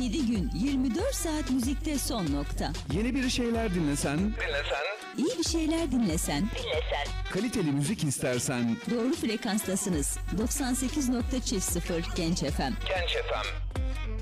7 gün 24 saat müzikte son nokta. Yeni bir şeyler dinlesen, İyi bir şeyler dinlesen, kaliteli müzik istersen, doğru frekanstasınız. 98.0 Genç FM.